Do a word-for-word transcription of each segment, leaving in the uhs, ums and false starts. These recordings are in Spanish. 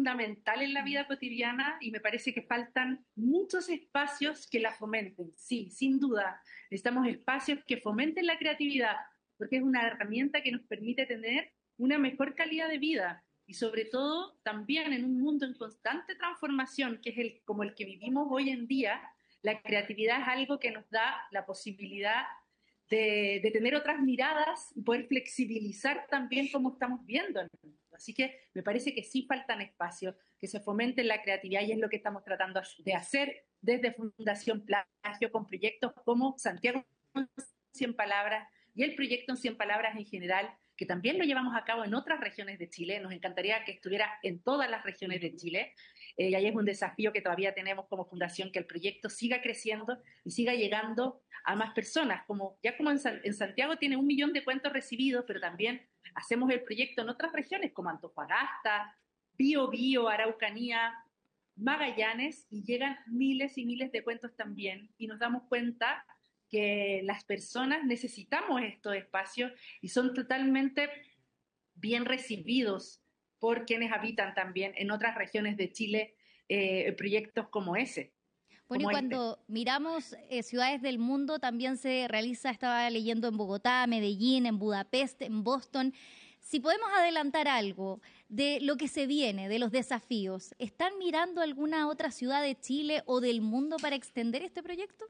fundamental en la vida cotidiana y me parece que faltan muchos espacios que la fomenten. Sí, sin duda, necesitamos espacios que fomenten la creatividad, porque es una herramienta que nos permite tener una mejor calidad de vida y sobre todo también en un mundo en constante transformación, que es el, como el que vivimos hoy en día, la creatividad es algo que nos da la posibilidad de, de tener otras miradas y poder flexibilizar también cómo estamos viendo el mundo. Así que me parece que sí faltan espacios, que se fomenten la creatividad y es lo que estamos tratando de hacer desde Fundación Plagio con proyectos como Santiago en cien palabras y el proyecto en cien palabras en general, que también lo llevamos a cabo en otras regiones de Chile. Nos encantaría que estuviera en todas las regiones de Chile. Eh, y ahí es un desafío que todavía tenemos como fundación, que el proyecto siga creciendo y siga llegando a más personas. Como, ya como en, San, en Santiago tiene un millón de cuentos recibidos, pero también hacemos el proyecto en otras regiones como Antofagasta, Biobío, Araucanía, Magallanes, y llegan miles y miles de cuentos también. Y nos damos cuenta que las personas necesitamos estos espacios y son totalmente bien recibidos por quienes habitan también en otras regiones de Chile eh, proyectos como ese. Bueno, como y cuando este. miramos eh, ciudades del mundo, también se realiza, estaba leyendo en Bogotá, Medellín, en Budapest, en Boston. Si podemos adelantar algo de lo que se viene, de los desafíos, ¿están mirando alguna otra ciudad de Chile o del mundo para extender este proyecto?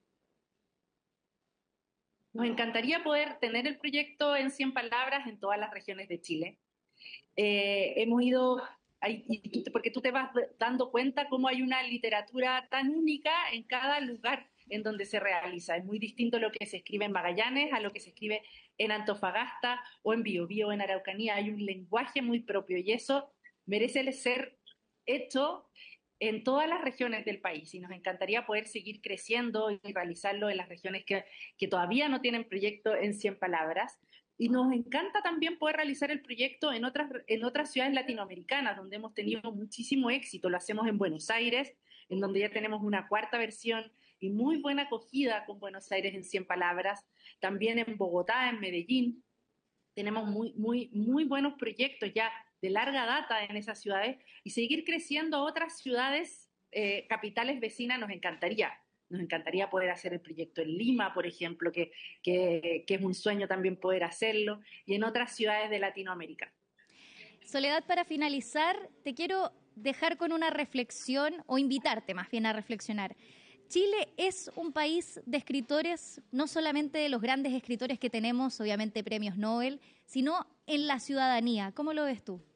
Nos encantaría poder tener el proyecto en cien palabras en todas las regiones de Chile. Eh, hemos ido, porque tú te vas dando cuenta cómo hay una literatura tan única en cada lugar en donde se realiza. Es muy distinto lo que se escribe en Magallanes a lo que se escribe en Antofagasta o en Biobío, en Araucanía. Hay un lenguaje muy propio y eso merece ser hecho en todas las regiones del país y nos encantaría poder seguir creciendo y realizarlo en las regiones que, que todavía no tienen proyecto en cien palabras. Y nos encanta también poder realizar el proyecto en otras, en otras ciudades latinoamericanas, donde hemos tenido muchísimo éxito. Lo hacemos en Buenos Aires, en donde ya tenemos una cuarta versión y muy buena acogida con Buenos Aires en cien palabras. También en Bogotá, en Medellín, tenemos muy, muy, muy buenos proyectos ya de larga data en esas ciudades y seguir creciendo a otras ciudades, eh, capitales vecinas, nos encantaría. Nos encantaría poder hacer el proyecto en Lima, por ejemplo, que, que, que es un sueño también poder hacerlo, y en otras ciudades de Latinoamérica. Soledad, para finalizar, te quiero dejar con una reflexión, o invitarte más bien a reflexionar. Chile es un país de escritores, no solamente de los grandes escritores que tenemos, obviamente premios Nobel, sino en la ciudadanía. ¿Cómo lo ves tú?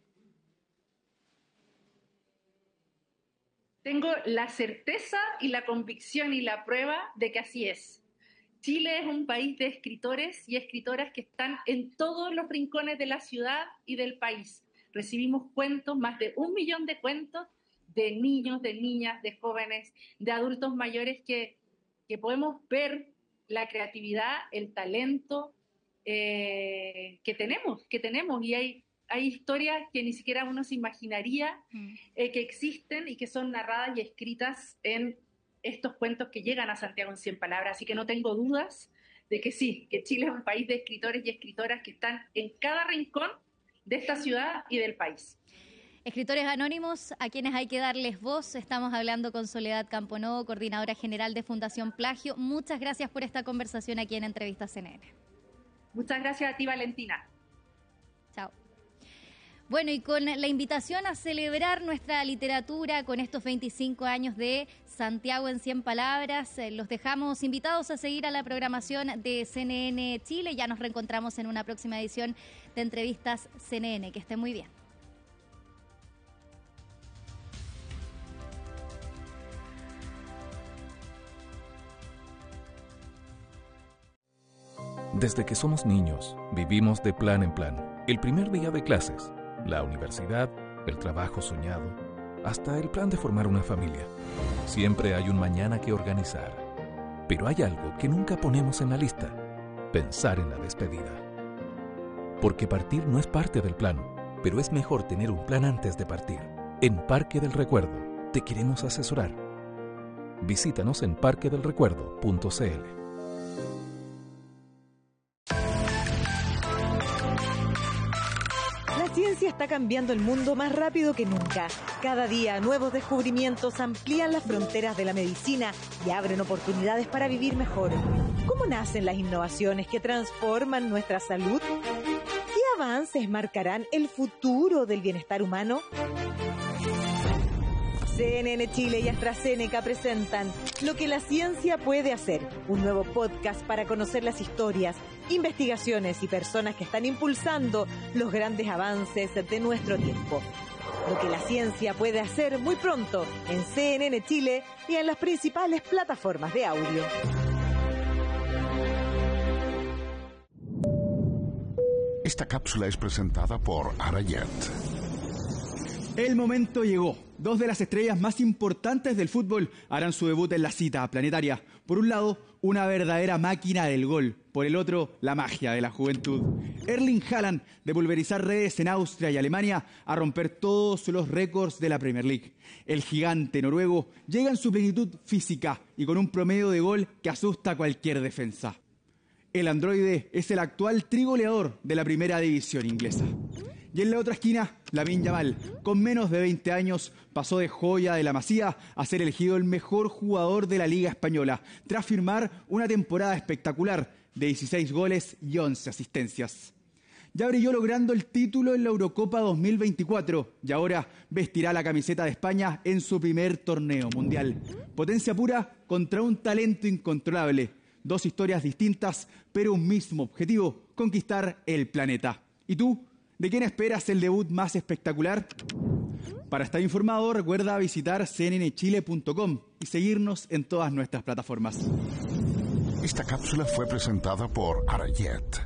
Tengo la certeza y la convicción y la prueba de que así es. Chile es un país de escritores y escritoras que están en todos los rincones de la ciudad y del país. Recibimos cuentos, más de un millón de cuentos, de niños, de niñas, de jóvenes, de adultos mayores, que, que podemos ver la creatividad, el talento eh, que tenemos, que tenemos. Y hay, hay historias que ni siquiera uno se imaginaría eh, que existen y que son narradas y escritas en estos cuentos que llegan a Santiago en cien palabras. Así que no tengo dudas de que sí, que Chile es un país de escritores y escritoras que están en cada rincón de esta ciudad y del país. Escritores anónimos a quienes hay que darles voz. Estamos hablando con Soledad Camponovo, coordinadora general de Fundación Plagio. Muchas gracias por esta conversación aquí en Entrevista C N N. Muchas gracias a ti, Valentina. Chao. Bueno, y con la invitación a celebrar nuestra literatura con estos veinticinco años de Santiago en cien palabras, eh, los dejamos invitados a seguir a la programación de C N N Chile. Ya nos reencontramos en una próxima edición de Entrevistas C N N. Que estén muy bien. Desde que somos niños, vivimos de plan en plan. El primer día de clases, la universidad, el trabajo soñado, hasta el plan de formar una familia. Siempre hay un mañana que organizar. Pero hay algo que nunca ponemos en la lista: pensar en la despedida. Porque partir no es parte del plan, pero es mejor tener un plan antes de partir. En Parque del Recuerdo te queremos asesorar. Visítanos en parque del recuerdo punto c l. La ciencia ciencia está cambiando el mundo más rápido que nunca. Cada día, nuevos descubrimientos amplían las fronteras de la medicina y abren oportunidades para vivir mejor. ¿Cómo nacen las innovaciones que transforman nuestra salud? ¿Qué avances marcarán el futuro del bienestar humano? C N N Chile y AstraZeneca presentan Lo que la ciencia puede hacer, un nuevo podcast para conocer las historias, investigaciones y personas que están impulsando los grandes avances de nuestro tiempo. Lo que la ciencia puede hacer muy pronto en C N N Chile y en las principales plataformas de audio. Esta cápsula es presentada por Arayet. El momento llegó. Dos de las estrellas más importantes del fútbol harán su debut en la cita planetaria. Por un lado, una verdadera máquina del gol. Por el otro, la magia de la juventud. Erling Haaland, de pulverizar redes en Austria y Alemania, a romper todos los récords de la Premier League. El gigante noruego llega en su plenitud física y con un promedio de gol que asusta a cualquier defensa. El androide es el actual trigoleador de la primera división inglesa. Y en la otra esquina, Lamine Yamal, con menos de veinte años, pasó de joya de la Masía a ser elegido el mejor jugador de la Liga Española, tras firmar una temporada espectacular de dieciséis goles y once asistencias. Ya brilló logrando el título en la Eurocopa dos mil veinticuatro y ahora vestirá la camiseta de España en su primer torneo mundial. Potencia pura contra un talento incontrolable. Dos historias distintas, pero un mismo objetivo: conquistar el planeta. ¿Y tú? ¿De quién esperas el debut más espectacular? Para estar informado, recuerda visitar c n n chile punto com y seguirnos en todas nuestras plataformas. Esta cápsula fue presentada por Arayet.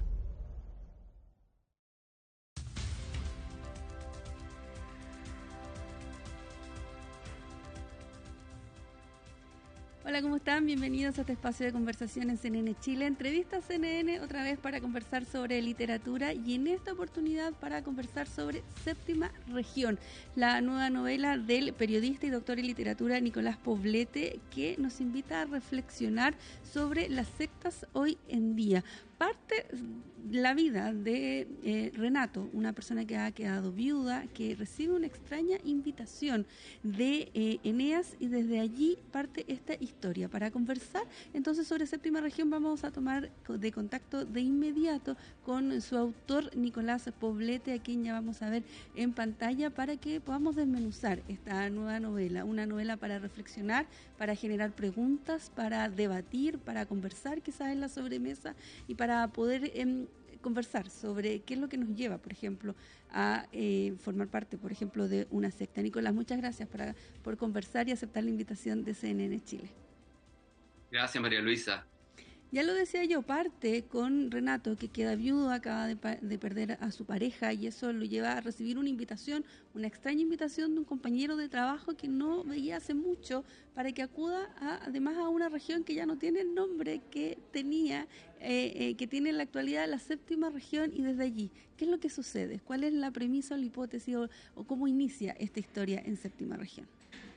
Hola, ¿cómo están? Bienvenidos a este espacio de conversación en C N N Chile. Entrevista C N N otra vez para conversar sobre literatura y en esta oportunidad para conversar sobre Séptima Región, la nueva novela del periodista y doctor en literatura Nicolás Poblete, que nos invita a reflexionar sobre las sectas hoy en día. Parte la vida de eh, Renato, una persona que ha quedado viuda, que recibe una extraña invitación de eh, Eneas y desde allí parte esta historia. Para conversar entonces sobre Séptima Región vamos a tomar de contacto de inmediato con su autor Nicolás Poblete, a quien ya vamos a ver en pantalla para que podamos desmenuzar esta nueva novela, una novela para reflexionar, para generar preguntas, para debatir, para conversar quizás en la sobremesa y para para poder eh, conversar sobre qué es lo que nos lleva, por ejemplo, a eh, formar parte, por ejemplo, de una secta. Nicolás, muchas gracias para, por conversar y aceptar la invitación de C N N Chile. Gracias, María Luisa. Ya lo decía yo, parte con Renato, que queda viudo, acaba de, de perder a su pareja y eso lo lleva a recibir una invitación, una extraña invitación de un compañero de trabajo que no veía hace mucho para que acuda a, además a una región que ya no tiene el nombre que tenía, eh, eh, que tiene en la actualidad la Séptima Región, y desde allí, ¿qué es lo que sucede? ¿Cuál es la premisa o la hipótesis o, o cómo inicia esta historia en Séptima Región?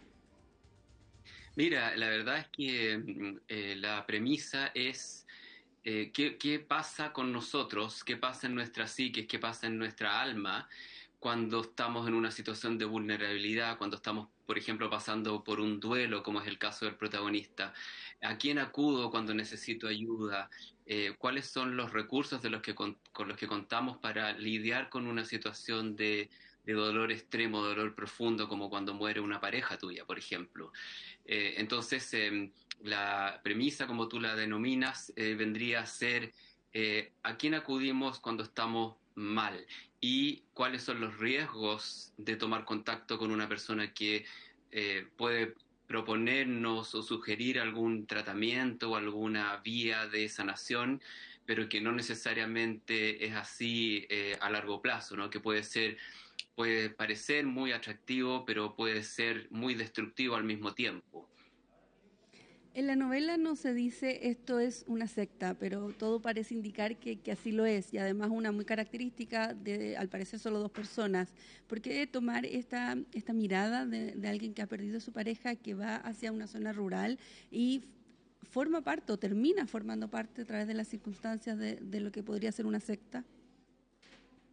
Mira, la verdad es que eh, la premisa es eh, ¿qué, qué pasa con nosotros, qué pasa en nuestra psique, qué pasa en nuestra alma cuando estamos en una situación de vulnerabilidad, cuando estamos, por ejemplo, pasando por un duelo, como es el caso del protagonista. ¿A quién acudo cuando necesito ayuda? Eh, ¿Cuáles son los recursos de los que con, con los que contamos para lidiar con una situación de, de dolor extremo, dolor profundo, como cuando muere una pareja tuya, por ejemplo? Eh, entonces, eh, la premisa, como tú la denominas, eh, vendría a ser eh, ¿a quién acudimos cuando estamos mal? Y cuáles son los riesgos de tomar contacto con una persona que eh, puede proponernos o sugerir algún tratamiento o alguna vía de sanación, pero que no necesariamente es así eh, a largo plazo, ¿no? Que puede ser, puede parecer muy atractivo, pero puede ser muy destructivo al mismo tiempo. En la novela no se dice esto es una secta, pero todo parece indicar que, que así lo es, y además una muy característica de, al parecer, solo dos personas. ¿Por qué tomar esta, esta mirada de, de alguien que ha perdido a su pareja, que va hacia una zona rural y forma parte o termina formando parte a través de las circunstancias de, de lo que podría ser una secta?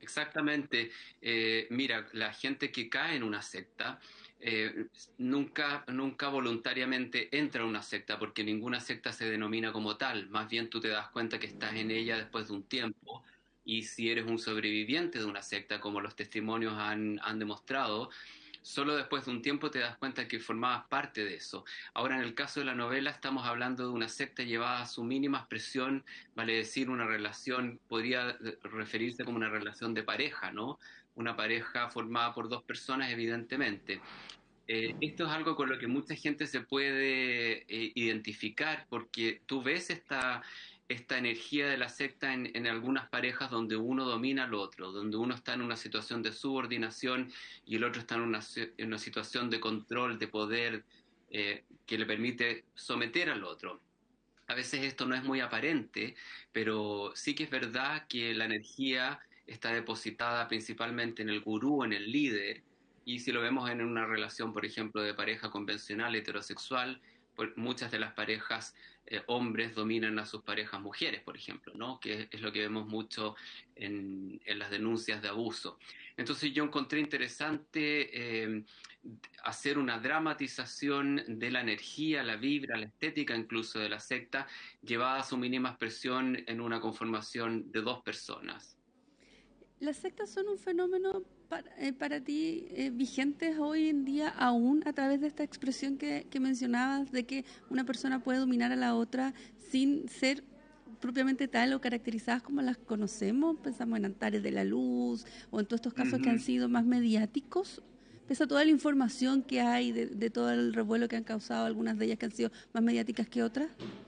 Exactamente. Eh, mira, la gente que cae en una secta eh, nunca, nunca voluntariamente entra a una secta, porque ninguna secta se denomina como tal. Más bien tú te das cuenta que estás en ella después de un tiempo. Y si eres un sobreviviente de una secta, como los testimonios han, han demostrado, solo después de un tiempo te das cuenta que formabas parte de eso. Ahora, en el caso de la novela, estamos hablando de una secta llevada a su mínima expresión, vale decir, una relación, podría referirse como una relación de pareja, ¿no? Una pareja formada por dos personas, evidentemente. Eh, esto es algo con lo que mucha gente se puede eh, identificar, porque tú ves esta, esta energía de la secta en, en algunas parejas donde uno domina al otro, donde uno está en una situación de subordinación y el otro está en una, en una situación de control, de poder, eh, que le permite someter al otro. A veces esto no es muy aparente, pero sí que es verdad que la energía está depositada principalmente en el gurú, en el líder, y si lo vemos en una relación, por ejemplo, de pareja convencional heterosexual, pues muchas de las parejas eh, hombres dominan a sus parejas mujeres, por ejemplo, ¿no? Que es lo que vemos mucho en, en las denuncias de abuso. Entonces yo encontré interesante eh, hacer una dramatización de la energía, la vibra, la estética incluso de la secta, llevada a su mínima expresión en una conformación de dos personas. ¿Las sectas son un fenómeno para, eh, para ti eh, vigentes hoy en día aún a través de esta expresión que, que mencionabas de que una persona puede dominar a la otra sin ser propiamente tal o caracterizadas como las conocemos? Pensamos en Antares de la Luz o en todos estos casos uh-huh. que han sido más mediáticos. Pese a toda la información que hay de, de todo el revuelo que han causado, algunas de ellas que han sido más mediáticas que otras.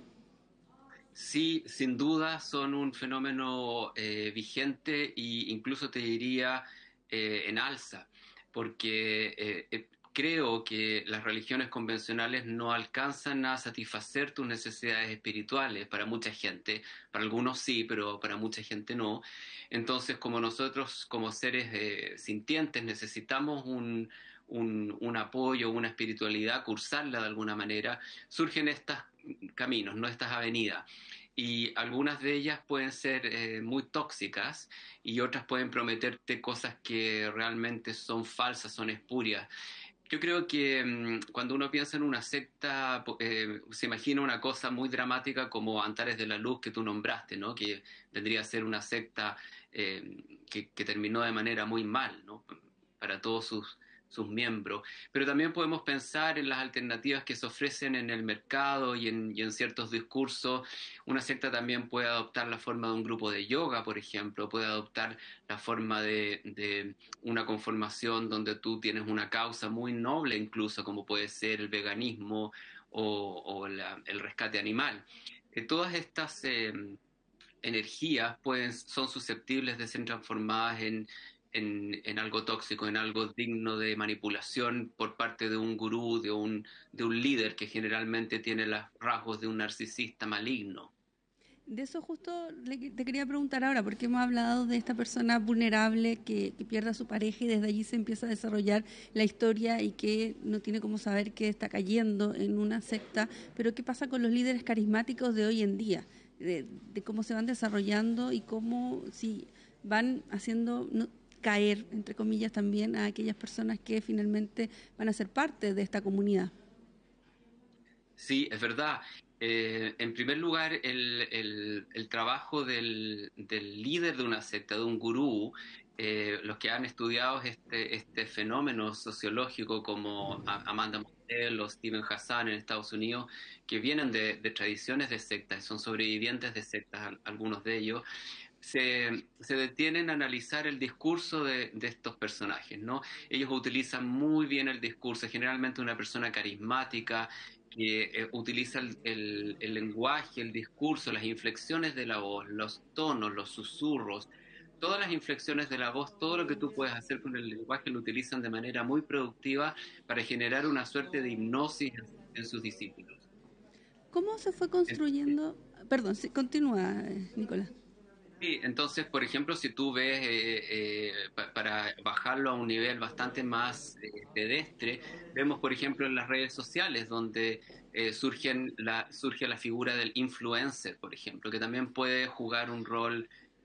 Sí, sin duda son un fenómeno eh, vigente e incluso te diría eh, en alza, porque eh, eh, creo que las religiones convencionales no alcanzan a satisfacer tus necesidades espirituales para mucha gente, para algunos sí, pero para mucha gente no. Entonces, como nosotros como seres eh, sintientes necesitamos un, un, un apoyo, una espiritualidad, cursarla de alguna manera, surgen estos caminos, no estas avenidas. Y algunas de ellas pueden ser eh, muy tóxicas y otras pueden prometerte cosas que realmente son falsas, son espurias. Yo creo que mmm, cuando uno piensa en una secta, eh, se imagina una cosa muy dramática como Antares de la Luz que tú nombraste, ¿no? Que vendría a ser una secta eh, que, que terminó de manera muy mal, ¿no? Para todos sus, sus miembros. Pero también podemos pensar en las alternativas que se ofrecen en el mercado y en, y en ciertos discursos. Una secta también puede adoptar la forma de un grupo de yoga, por ejemplo, puede adoptar la forma de, de una conformación donde tú tienes una causa muy noble incluso, como puede ser el veganismo o, o la, el rescate animal. Eh, todas estas eh, energías pueden, son susceptibles de ser transformadas en En, en algo tóxico, en algo digno de manipulación por parte de un gurú, de un, de un líder que generalmente tiene los rasgos de un narcisista maligno. De eso justo le, te quería preguntar ahora, porque hemos hablado de esta persona vulnerable que, que pierde a su pareja y desde allí se empieza a desarrollar la historia y que no tiene cómo saber que está cayendo en una secta, pero ¿qué pasa con los líderes carismáticos de hoy en día? De, de cómo se van desarrollando y cómo si van haciendo... No, caer, entre comillas, también a aquellas personas que finalmente van a ser parte de esta comunidad. Sí, es verdad. Eh, en primer lugar, el, el, el trabajo del, del líder de una secta, de un gurú, eh, los que han estudiado este, este fenómeno sociológico como Amanda Mossel o Steven Hassan en Estados Unidos, que vienen de, de tradiciones de sectas, son sobrevivientes de sectas, algunos de ellos, Se, se detienen a analizar el discurso de, de estos personajes, ¿no? Ellos utilizan muy bien el discurso, generalmente una persona carismática que eh, utiliza el, el, el lenguaje, el discurso, las inflexiones de la voz, los tonos, los susurros, todas las inflexiones de la voz, todo lo que tú puedes hacer con el lenguaje lo utilizan de manera muy productiva para generar una suerte de hipnosis en, en sus discípulos. ¿Cómo se fue construyendo? Entonces, Perdón, sí, continúa, Nicolás. Sí, entonces, por ejemplo, si tú ves, eh, eh, pa para bajarlo a un nivel bastante más eh, pedestre, vemos, por ejemplo, en las redes sociales, donde eh, surgen la, surge la figura del influencer, por ejemplo, que también puede jugar un rol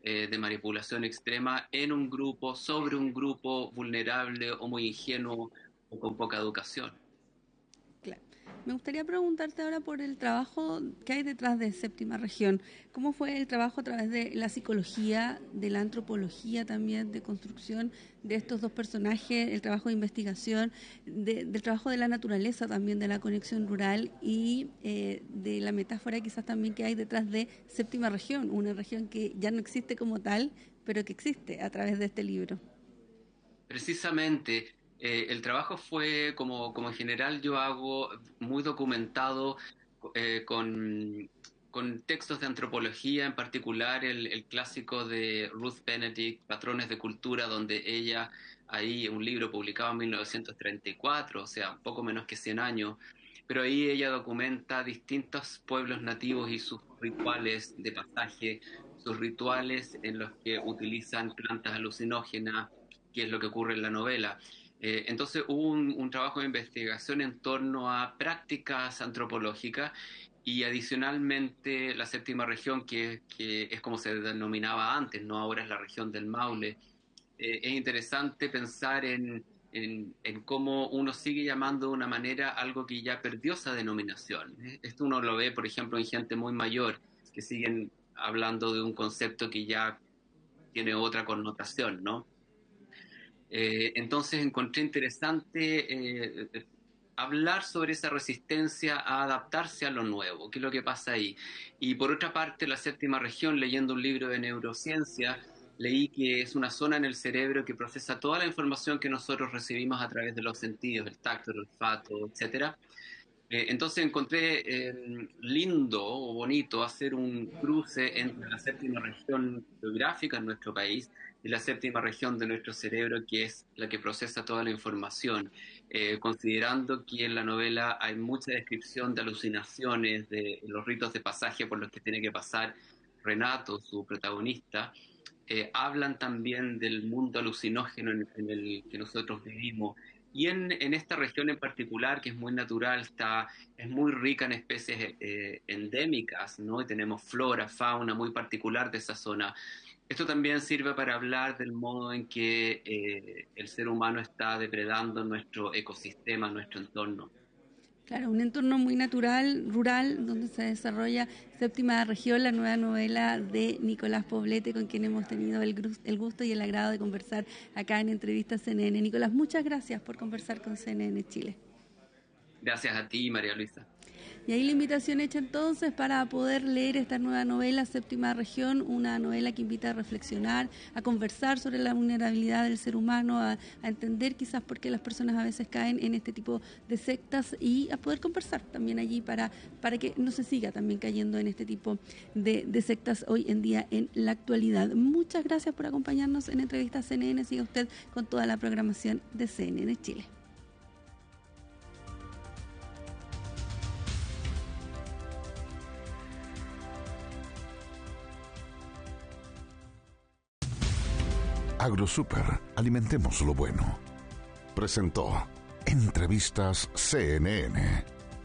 eh, de manipulación extrema en un grupo, sobre un grupo vulnerable o muy ingenuo o con poca educación. Claro. Me gustaría preguntarte ahora por el trabajo que hay detrás de Séptima Región. ¿Cómo fue el trabajo a través de la psicología, de la antropología también, de construcción de estos dos personajes, el trabajo de investigación, de, del trabajo de la naturaleza también, de la conexión rural y eh, de la metáfora quizás también que hay detrás de Séptima Región, una región que ya no existe como tal, pero que existe a través de este libro? Precisamente. Eh, el trabajo fue, como, como en general yo hago, muy documentado eh, con, con textos de antropología, en particular el, el clásico de Ruth Benedict, Patrones de Cultura, donde ella, ahí un libro publicado en mil novecientos treinta y cuatro, o sea, poco menos que cien años, pero ahí ella documenta distintos pueblos nativos y sus rituales de pasaje, sus rituales en los que utilizan plantas alucinógenas, que es lo que ocurre en la novela. Eh, entonces hubo un, un trabajo de investigación en torno a prácticas antropológicas y adicionalmente la Séptima Región, que, que es como se denominaba antes, no ahora es la región del Maule. Eh, es interesante pensar en, en, en cómo uno sigue llamando de una manera algo que ya perdió esa denominación. Esto uno lo ve, por ejemplo, en gente muy mayor, que siguen hablando de un concepto que ya tiene otra connotación, ¿no? Eh, entonces encontré interesante eh, hablar sobre esa resistencia a adaptarse a lo nuevo, qué es lo que pasa ahí. Y por otra parte, la Séptima Región, leyendo un libro de neurociencia, leí que es una zona en el cerebro que procesa toda la información que nosotros recibimos a través de los sentidos, el tacto, el olfato, etcétera. Eh, entonces encontré eh, lindo o bonito hacer un cruce entre la Séptima Región geográfica en nuestro país y la séptima región de nuestro cerebro, que es la que procesa toda la información, eh, considerando que en la novela hay mucha descripción de alucinaciones, de los ritos de pasaje por los que tiene que pasar Renato, su protagonista, eh, hablan también del mundo alucinógeno en, en el que nosotros vivimos. Y en, en esta región en particular, que es muy natural, está, es muy rica en especies eh, endémicas, ¿no? Y tenemos flora, fauna muy particular de esa zona. Esto también sirve para hablar del modo en que eh, el ser humano está depredando nuestro ecosistema, nuestro entorno. Claro, un entorno muy natural, rural, donde se desarrolla Séptima Región, la nueva novela de Nicolás Poblete, con quien hemos tenido el, el gusto y el agrado de conversar acá en Entrevistas C N N. Nicolás, muchas gracias por conversar con C N N Chile. Gracias a ti, María Luisa. Y ahí la invitación hecha entonces para poder leer esta nueva novela, Séptima Región, una novela que invita a reflexionar, a conversar sobre la vulnerabilidad del ser humano, a, a entender quizás por qué las personas a veces caen en este tipo de sectas y a poder conversar también allí para, para que no se siga también cayendo en este tipo de, de sectas hoy en día en la actualidad. Muchas gracias por acompañarnos en Entrevistas C N N. Siga usted con toda la programación de C N N Chile. AgroSuper, alimentemos lo bueno. Presentó Entrevistas C N N.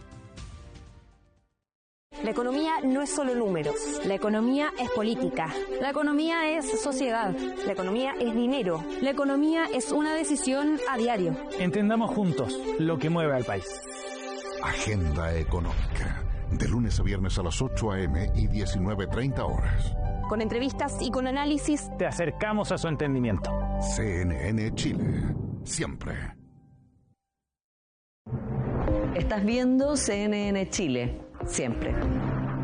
La economía no es solo números. La economía es política. La economía es sociedad. La economía es dinero. La economía es una decisión a diario. Entendamos juntos lo que mueve al país. Agenda Económica. De lunes a viernes a las ocho a eme y diecinueve treinta horas. Con entrevistas y con análisis, te acercamos a su entendimiento. C N N Chile. Siempre. Estás viendo C N N Chile. Siempre.